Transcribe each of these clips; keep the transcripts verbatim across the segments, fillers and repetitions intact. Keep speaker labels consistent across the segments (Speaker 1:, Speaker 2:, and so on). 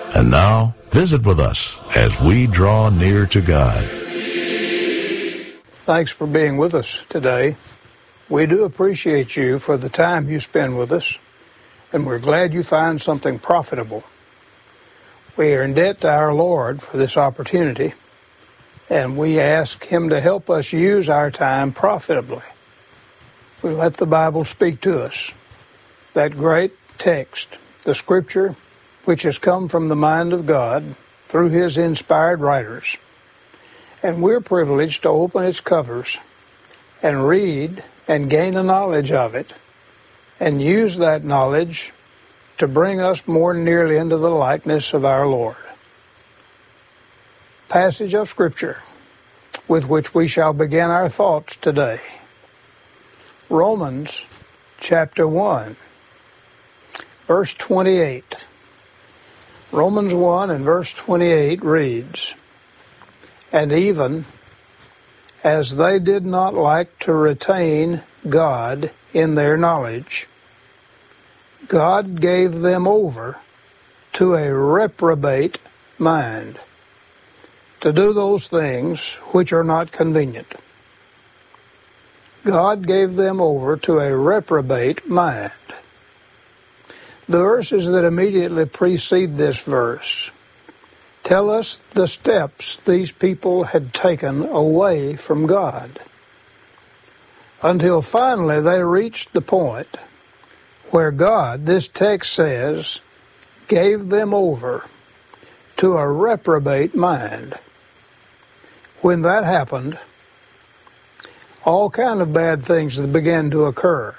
Speaker 1: And now, visit with us as we draw near to God.
Speaker 2: Thanks for being with us today. We do appreciate you for the time you spend with us, and we're glad you find something profitable. We are in debt to our Lord for this opportunity, and we ask Him to help us use our time profitably. We let the Bible speak to us, that great text, the Scripture, which has come from the mind of God through His inspired writers. And we're privileged to open its covers and read and gain a knowledge of it, and use that knowledge to bring us more nearly into the likeness of our Lord. Passage of Scripture with which we shall begin our thoughts today. Romans chapter one, verse twenty-eight. Romans one and verse twenty-eight reads, "And even as they did not like to retain God in their knowledge, God gave them over to a reprobate mind, to do those things which are not convenient." God gave them over to a reprobate mind. The verses that immediately precede this verse tell us the steps these people had taken away from God, until finally they reached the point where God, this text says, gave them over to a reprobate mind. When that happened, all kind of bad things began to occur.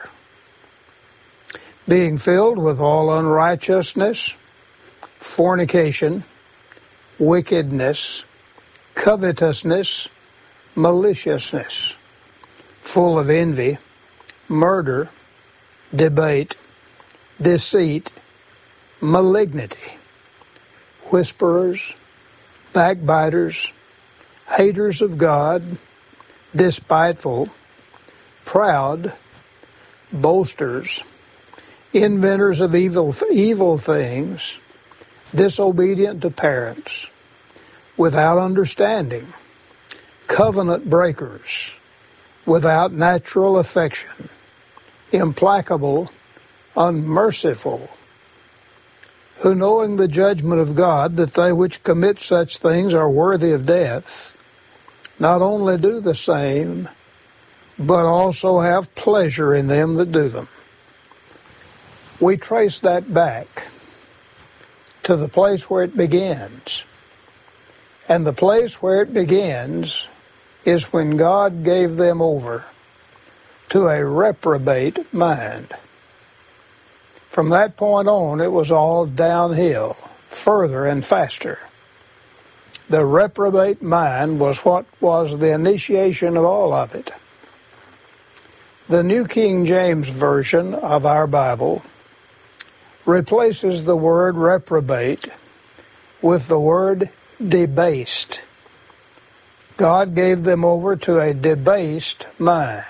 Speaker 2: Being filled with all unrighteousness, fornication, wickedness, covetousness, maliciousness, full of envy, murder, debate, deceit, malignity, whisperers, backbiters, haters of God, despiteful, proud, boasters, inventors of evil, evil things, disobedient to parents, without understanding, covenant breakers, without natural affection, implacable, unmerciful, who, knowing the judgment of God, that they which commit such things are worthy of death, not only do the same, but also have pleasure in them that do them. We trace that back to the place where it begins. And the place where it begins is when God gave them over to a reprobate mind. From that point on, it was all downhill, further and faster. The reprobate mind was what was the initiation of all of it. The New King James Version of our Bible replaces the word reprobate with the word debased. God gave them over to a debased mind.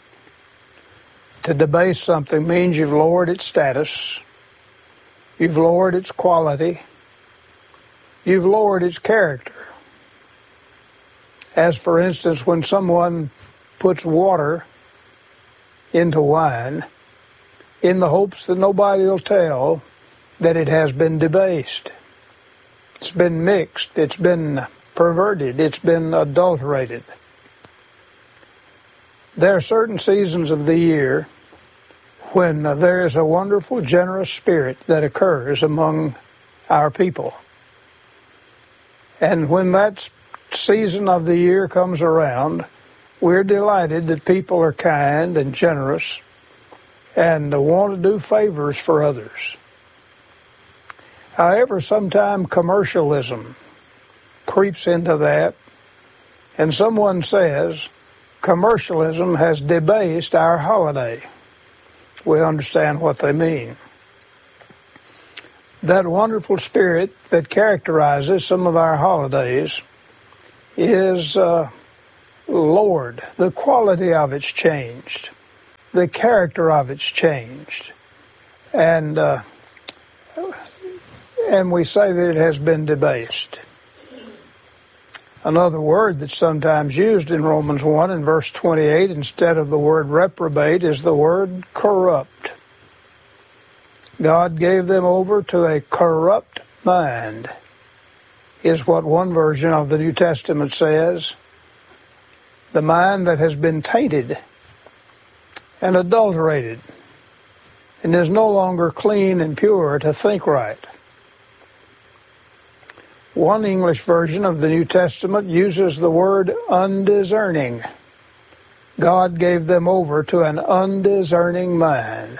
Speaker 2: To debase something means you've lowered its status, you've lowered its quality, you've lowered its character. As for instance, when someone puts water into wine in the hopes that nobody will tell that it has been debased. It's been mixed, it's been perverted, it's been adulterated. There are certain seasons of the year when uh, there is a wonderful, generous spirit that occurs among our people. And when that season of the year comes around, we're delighted that people are kind and generous and uh, want to do favors for others. However, sometimes commercialism creeps into that, and someone says, commercialism has debased our holiday. We understand what they mean. That wonderful spirit that characterizes some of our holidays is uh, lowered. The quality of it's changed. The character of it's changed. And uh, and we say that it has been debased. Another word that's sometimes used in Romans one and verse twenty-eight instead of the word reprobate is the word corrupt. God gave them over to a corrupt mind, is what one version of the New Testament says. The mind that has been tainted and adulterated and is no longer clean and pure to think right. One English version of the New Testament uses the word undiscerning. God gave them over to an undiscerning mind.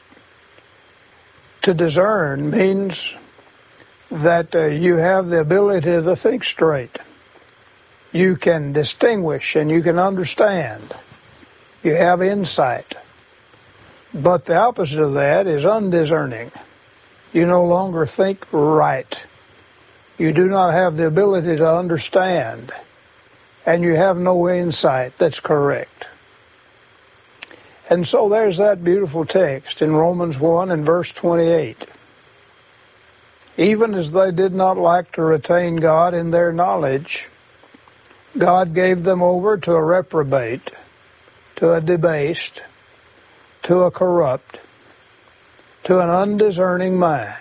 Speaker 2: To discern means that uh, you have the ability to think straight. You can distinguish and you can understand. You have insight. But the opposite of that is undiscerning. You no longer think right. You do not have the ability to understand, and you have no insight that's correct. And so there's that beautiful text in Romans one and verse twenty-eight. Even as they did not like to retain God in their knowledge, God gave them over to a reprobate, to a debased, to a corrupt, to an undiscerning mind.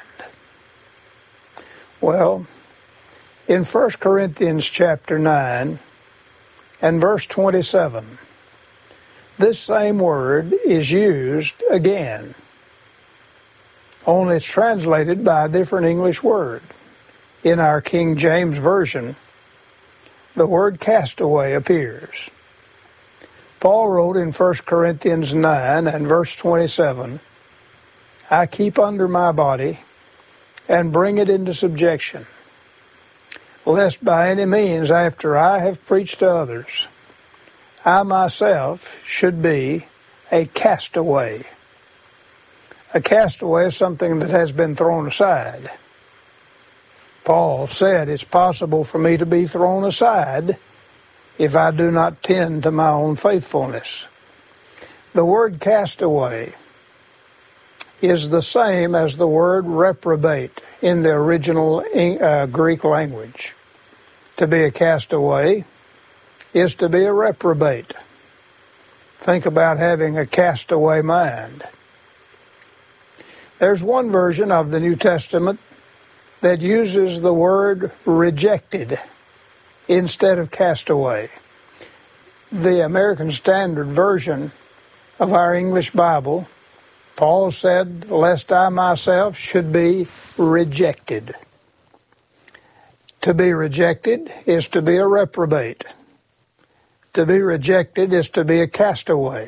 Speaker 2: Well, in First Corinthians chapter nine and verse twenty-seven, this same word is used again, only it's translated by a different English word. In our King James Version, the word castaway appears. Paul wrote in First Corinthians nine and verse twenty-seven, I keep under my body and bring it into subjection, lest by any means, after I have preached to others, I myself should be a castaway. A castaway is something that has been thrown aside. Paul said it's possible for me to be thrown aside if I do not tend to my own faithfulness. The word castaway is the same as the word reprobate in the original uh, Greek language. To be a castaway is to be a reprobate. Think about having a castaway mind. There's one version of the New Testament that uses the word rejected instead of castaway. The American Standard Version of our English Bible, Paul said, lest I myself should be rejected. To be rejected is to be a reprobate. To be rejected is to be a castaway.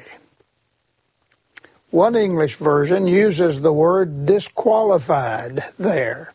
Speaker 2: One English version uses the word disqualified there,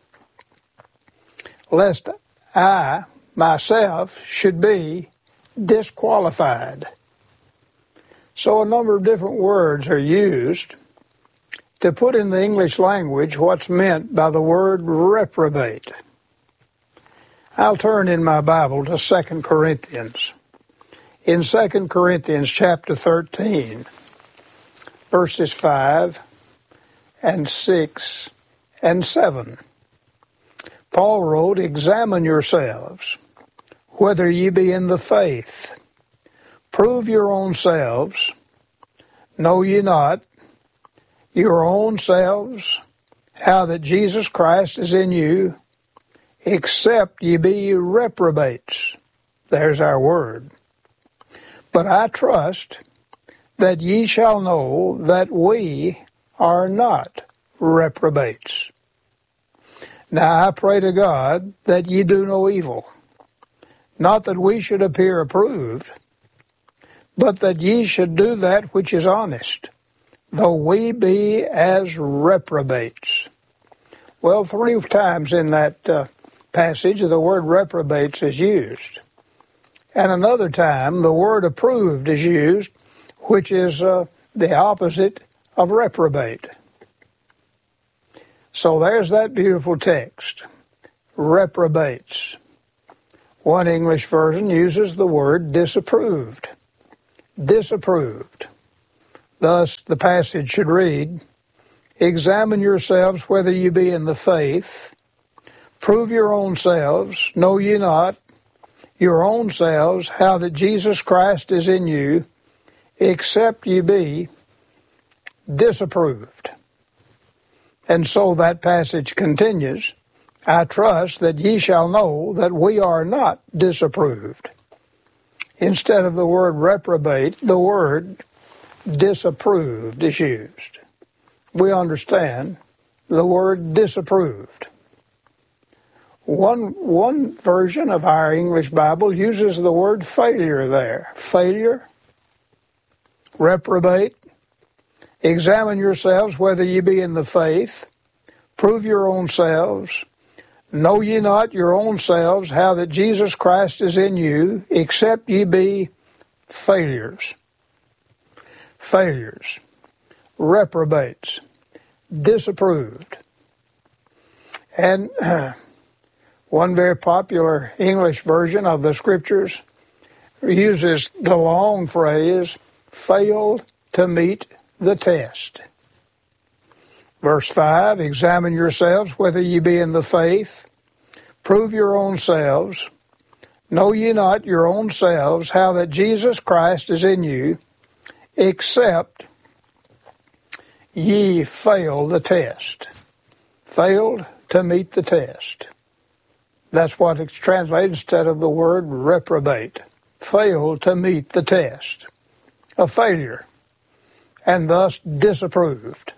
Speaker 2: lest I myself should be disqualified. So a number of different words are used to put in the English language what's meant by the word reprobate. I'll turn in my Bible to Second Corinthians. In Second Corinthians chapter thirteen, verses five and six and seven, Paul wrote, examine yourselves, whether ye be in the faith. Prove your own selves. Know ye not your own selves how that Jesus Christ is in you, except ye be reprobates. There's our word. But I trust that ye shall know that we are not reprobates. Now I pray to God that ye do no evil, not that we should appear approved, but that ye should do that which is honest, though we be as reprobates. Well, three times in that uh, passage the word reprobates is used. And another time the word approved is used, which is uh, the opposite of reprobate. So there's that beautiful text, reprobates. One English version uses the word disapproved. Disapproved. Thus the passage should read, examine yourselves whether you be in the faith. Prove your own selves, know ye not your own selves how that Jesus Christ is in you, except ye be disapproved. And so that passage continues, I trust that ye shall know that we are not disapproved. Instead of the word reprobate, the word disapproved is used. We understand the word disapproved. One, one version of our English Bible uses the word failure there. Failure, reprobate. Examine yourselves whether ye be in the faith. Prove your own selves. Know ye not your own selves how that Jesus Christ is in you, except ye be failures. Failures, reprobates, disapproved. And uh, one very popular English version of the Scriptures uses the long phrase, failed to meet the test. Verse five, examine yourselves whether ye be in the faith. Prove your own selves. Know ye not your own selves how that Jesus Christ is in you, except ye fail the test. Failed to meet the test. That's what it's translated instead of the word reprobate. Failed to meet the test. A failure. And thus disapproved.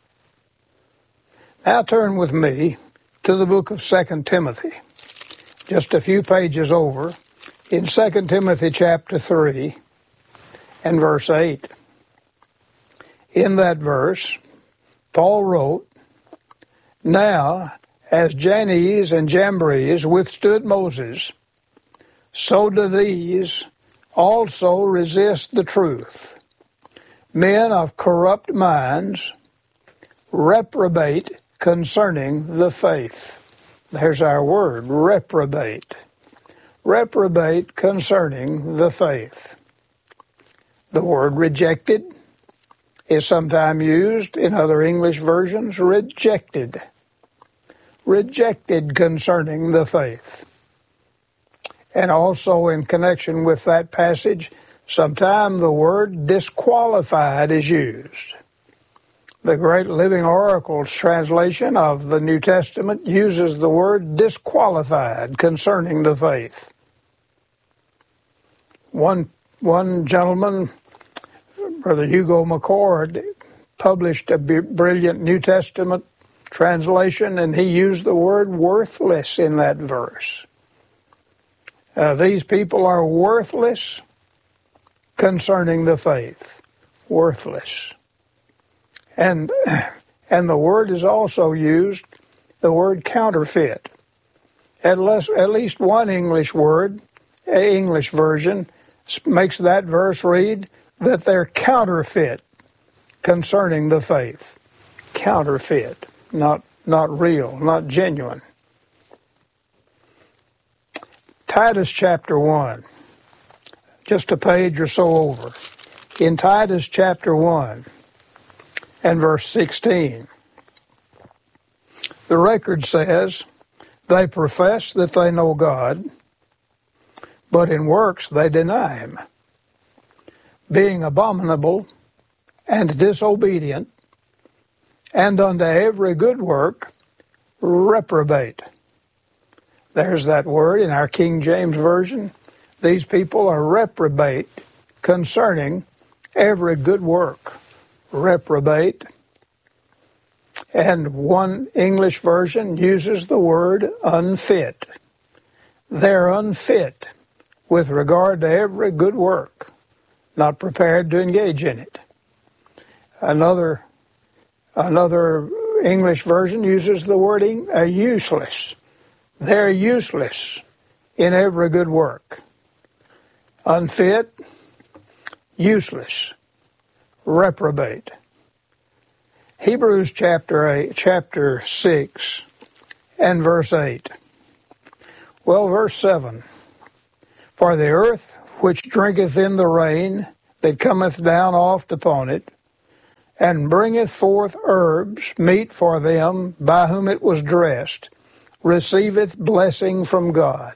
Speaker 2: Now turn with me to the book of Second Timothy. Just a few pages over in Second Timothy chapter three and verse eight. In that verse, Paul wrote, Now, as Jannes and Jambres withstood Moses, so do these also resist the truth. Men of corrupt minds reprobate concerning the faith. There's our word, reprobate. Reprobate concerning the faith. The word rejected is sometimes used in other English versions, rejected. Rejected concerning the faith. And also in connection with that passage, sometimes the word disqualified is used. The Great Living Oracle's translation of the New Testament uses the word disqualified concerning the faith. One, one gentleman, Brother Hugo McCord, published a brilliant New Testament translation, and he used the word worthless in that verse. Uh, these people are worthless concerning the faith. Worthless. And and the word is also used, the word counterfeit. At least, at least one English word, English version, makes that verse read that they're counterfeit concerning the faith. Counterfeit, not, not real, not genuine. Titus chapter one, just a page or so over. In Titus chapter one and verse sixteen, the record says, they profess that they know God, but in works they deny Him, being abominable and disobedient, and unto every good work reprobate. There's that word in our King James Version. These people are reprobate concerning every good work. Reprobate. And one English version uses the word unfit. They're unfit with regard to every good work, not prepared to engage in it. Another, another English version uses the wording uh, useless. They're useless in every good work. Unfit, useless, reprobate. Hebrews chapter eight, chapter six and verse eight. Well, verse seven. For the earth which drinketh in the rain that cometh down oft upon it, and bringeth forth herbs, meat for them by whom it was dressed, receiveth blessing from God.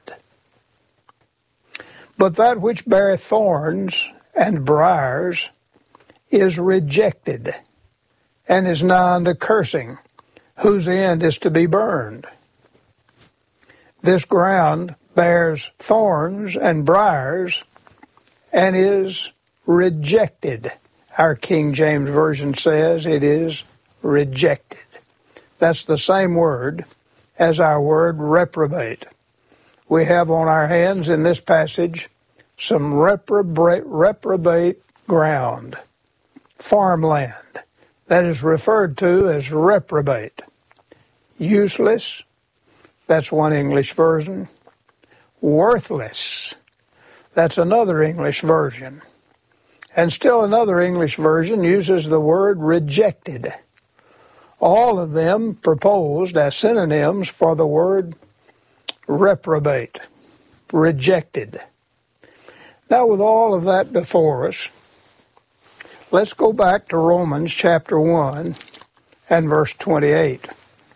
Speaker 2: But that which beareth thorns and briars is rejected, and is nigh unto cursing, whose end is to be burned. This ground bears thorns and briars, and is rejected. Our King James Version says it is rejected. That's the same word as our word reprobate. We have on our hands in this passage some reprobate, reprobate ground, farmland, that is referred to as reprobate. Useless, that's one English version. Worthless, that's another English version. And still another English version uses the word rejected. All of them proposed as synonyms for the word reprobate, rejected. Now, with all of that before us, let's go back to Romans chapter one and verse twenty-eight.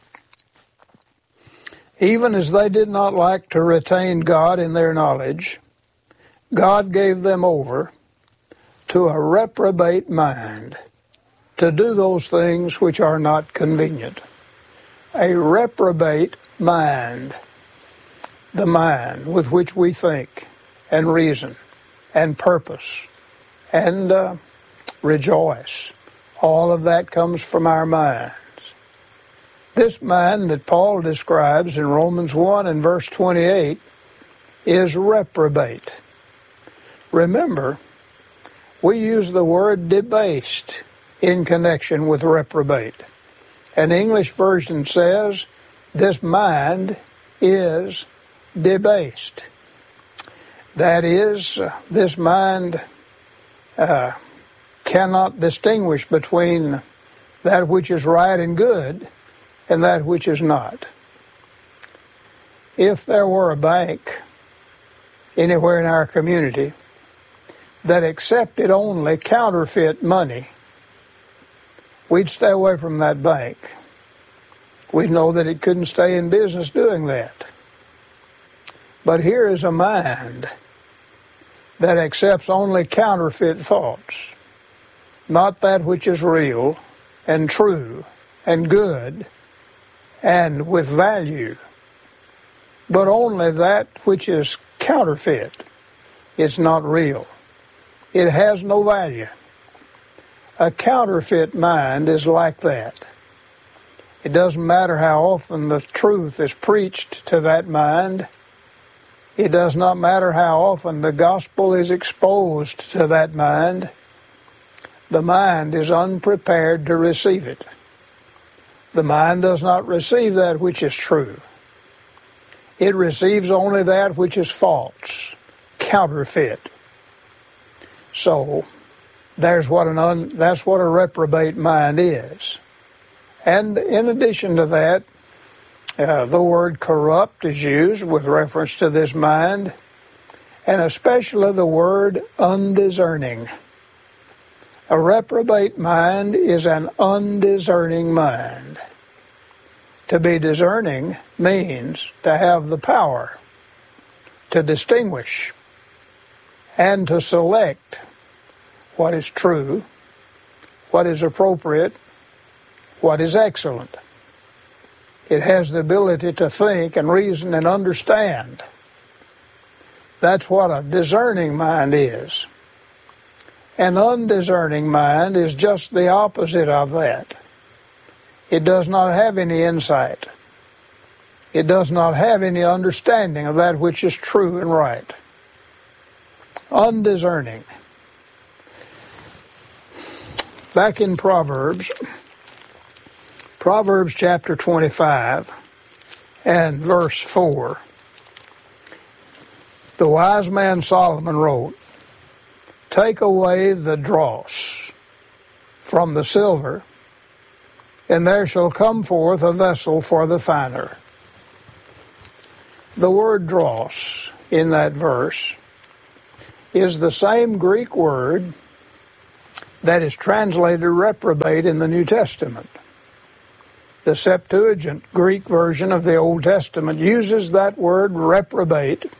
Speaker 2: Even as they did not like to retain God in their knowledge, God gave them over to a reprobate mind to do those things which are not convenient. A reprobate mind, the mind with which we think and reason and purpose and uh, rejoice. All of that comes from our minds. This mind that Paul describes in Romans one and verse twenty-eight is reprobate. Remember, we use the word debased in connection with reprobate. An English version says, this mind is debased. That is, uh, this mind uh, cannot distinguish between that which is right and good and that which is not. If there were a bank anywhere in our community that accepted only counterfeit money, we'd stay away from that bank. We'd know that it couldn't stay in business doing that. But here is a mind that accepts only counterfeit thoughts, not that which is real and true and good and with value, but only that which is counterfeit. It's not real. It has no value. A counterfeit mind is like that. It doesn't matter how often the truth is preached to that mind. It does not matter how often the gospel is exposed to that mind. The mind is unprepared to receive it. The mind does not receive that which is true. It receives only that which is false, counterfeit. So, there's what an un, that's what a reprobate mind is. And in addition to that, uh, the word corrupt is used with reference to this mind, and especially the word undiscerning. A reprobate mind is an undiscerning mind. To be discerning means to have the power to distinguish and to select what is true, what is appropriate, what is excellent. It has the ability to think and reason and understand. That's what a discerning mind is. An undiscerning mind is just the opposite of that. It does not have any insight. It does not have any understanding of that which is true and right. Undiscerning. Back in Proverbs, Proverbs chapter twenty-five and verse four, the wise man Solomon wrote, "Take away the dross from the silver, and there shall come forth a vessel for the finer." The word dross in that verse is the same Greek word that is translated reprobate in the New Testament. The Septuagint Greek version of the Old Testament uses that word reprobate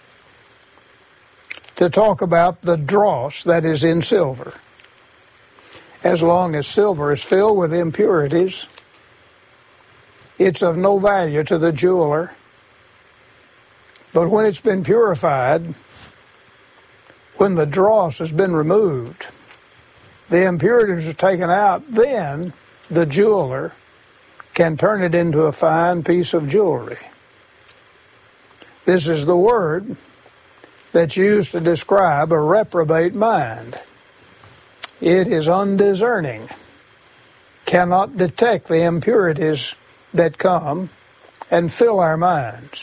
Speaker 2: to talk about the dross that is in silver. As long as silver is filled with impurities, it's of no value to the jeweler. But when it's been purified, when the dross has been removed, the impurities are taken out, then the jeweler can turn it into a fine piece of jewelry. This is the word that's used to describe a reprobate mind. It is undiscerning, cannot detect the impurities that come and fill our minds.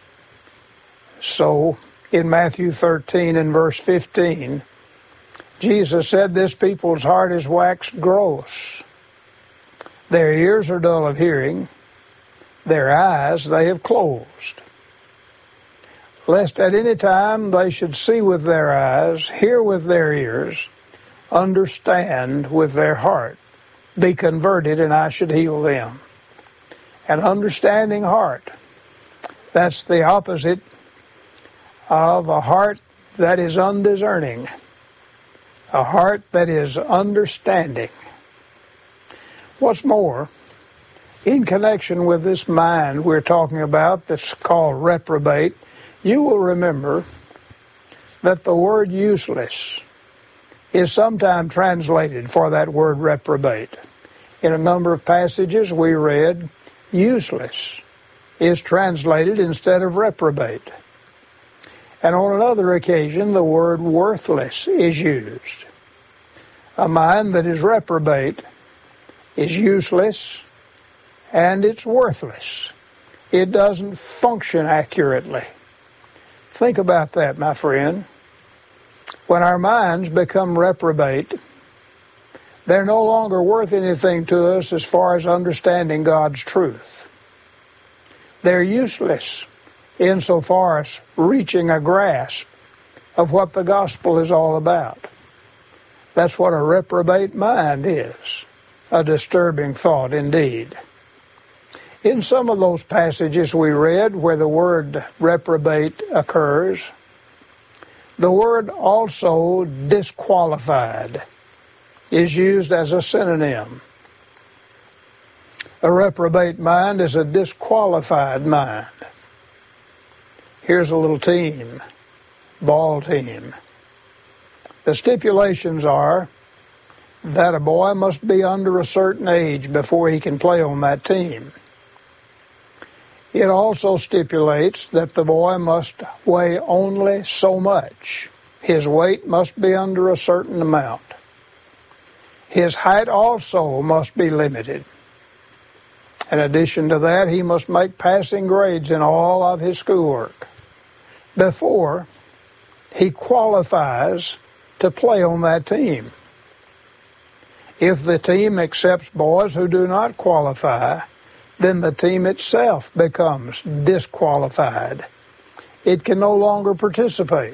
Speaker 2: So, in Matthew thirteen and verse fifteen, Jesus said, "This people's heart is waxed gross. Their ears are dull of hearing, their eyes they have closed. Lest at any time they should see with their eyes, hear with their ears, understand with their heart, be converted, and I should heal them." An understanding heart, that's the opposite of a heart that is undiscerning, a heart that is understanding. What's more, in connection with this mind we're talking about that's called reprobate, you will remember that the word useless is sometimes translated for that word reprobate. In a number of passages we read, useless is translated instead of reprobate. And on another occasion, the word worthless is used. A mind that is reprobate is useless and it's worthless. It doesn't function accurately. Think about that, my friend. When our minds become reprobate, they're no longer worth anything to us as far as understanding God's truth. They're useless insofar as reaching a grasp of what the gospel is all about. That's what a reprobate mind is. A disturbing thought indeed. In some of those passages we read where the word reprobate occurs, the word also disqualified is used as a synonym. A reprobate mind is a disqualified mind. Here's a little team, ball team. The stipulations are that a boy must be under a certain age before he can play on that team. It also stipulates that the boy must weigh only so much. His weight must be under a certain amount. His height also must be limited. In addition to that, he must make passing grades in all of his schoolwork before he qualifies to play on that team. If the team accepts boys who do not qualify, then the team itself becomes disqualified. It can no longer participate.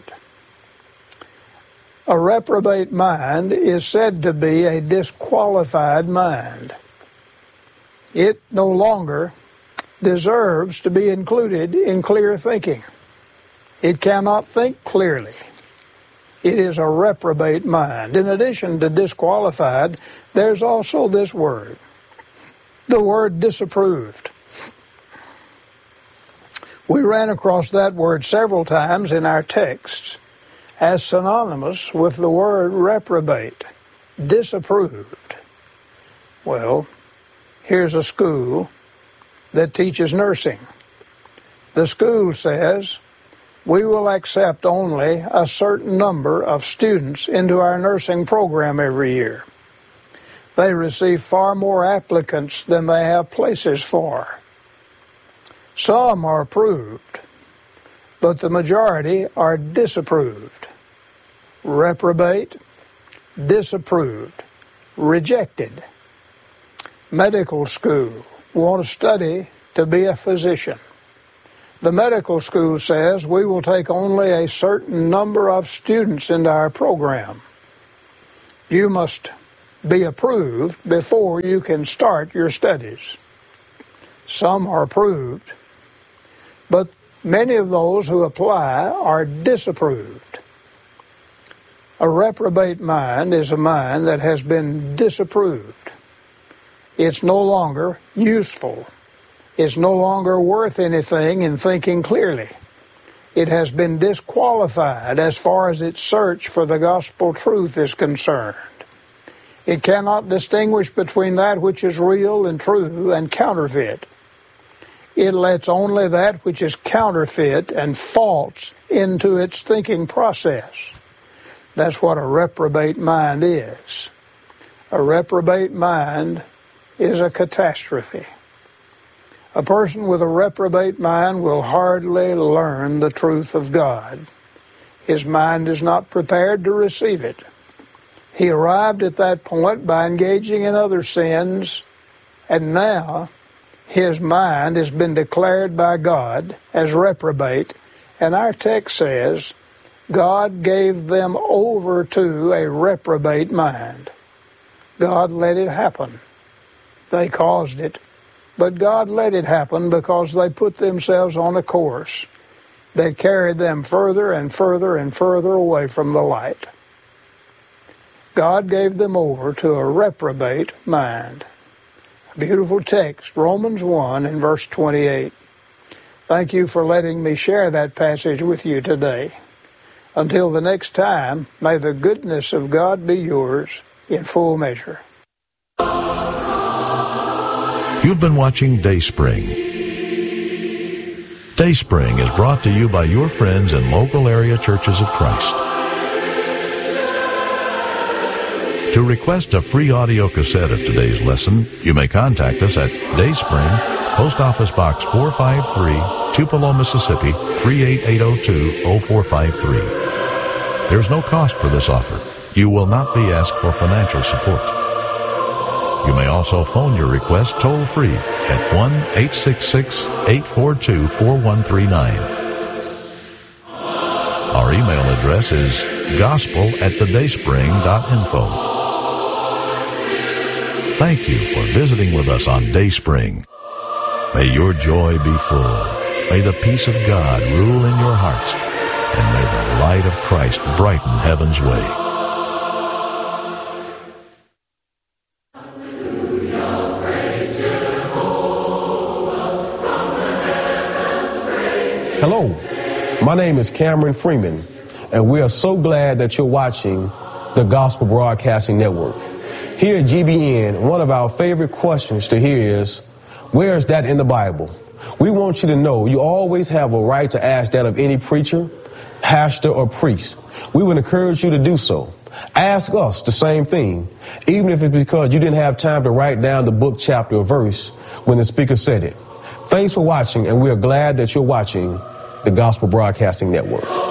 Speaker 2: A reprobate mind is said to be a disqualified mind. It no longer deserves to be included in clear thinking. It cannot think clearly. It is a reprobate mind. In addition to disqualified, there's also this word, the word disapproved. We ran across that word several times in our texts as synonymous with the word reprobate, disapproved. Well, here's a school that teaches nursing. The school says, we will accept only a certain number of students into our nursing program every year. They receive far more applicants than they have places for. Some are approved, but the majority are disapproved. Reprobate, disapproved, rejected. Medical school, want to study to be a physician. The medical school says we will take only a certain number of students into our program. You must be approved before you can start your studies. Some are approved, but many of those who apply are disapproved. A reprobate mind is a mind that has been disapproved. It's no longer useful. It's no longer worth anything in thinking clearly. It has been disqualified as far as its search for the gospel truth is concerned. It cannot distinguish between that which is real and true and counterfeit. It lets only that which is counterfeit and false into its thinking process. That's what a reprobate mind is. A reprobate mind is a catastrophe. A person with a reprobate mind will hardly learn the truth of God. His mind is not prepared to receive it. He arrived at that point by engaging in other sins, and now his mind has been declared by God as reprobate, and our text says, God gave them over to a reprobate mind. God let it happen. They caused it, but God let it happen because they put themselves on a course that carried them further and further and further away from the light. God gave them over to a reprobate mind. A beautiful text, Romans one and verse twenty-eight. Thank you for letting me share that passage with you today. Until the next time, may the goodness of God be yours in full measure.
Speaker 1: You've been watching Dayspring. Dayspring is brought to you by your friends in local area churches of Christ. To request a free audio cassette of today's lesson, you may contact us at Dayspring, Post Office Box four five three, Tupelo, Mississippi three eight eight oh two oh four five three. There's no cost for this offer. You will not be asked for financial support. You may also phone your request toll-free at one eight six six, eight four two, four one three nine. Our email address is gospel at thedayspring dot info. Thank you for visiting with us on Dayspring. May your joy be full. May the peace of God rule in your hearts. And may the light of Christ brighten heaven's way.
Speaker 3: Hello, my name is Cameron Freeman, and we are so glad that you're watching the Gospel Broadcasting Network. Here at G B N, one of our favorite questions to hear is, where is that in the Bible? We want you to know you always have a right to ask that of any preacher, pastor, or priest. We would encourage you to do so. Ask us the same thing, even if it's because you didn't have time to write down the book, chapter, or verse when the speaker said it. Thanks for watching, and we are glad that you're watching the Gospel Broadcasting Network.